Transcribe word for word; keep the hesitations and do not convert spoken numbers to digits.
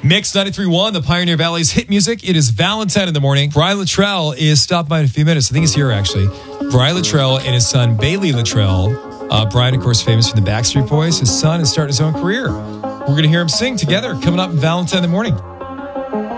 Mix ninety-three point one, the Pioneer Valley's hit music. It is Valentine in the morning. Brian Luttrell is stopped by in a few minutes. I think he's here, actually. Brian Luttrell and his son, Bailey Luttrell. Uh, Brian, of course, famous from the Backstreet Boys. His son is starting his own career. We're going to hear him sing together coming up in Valentine in the morning.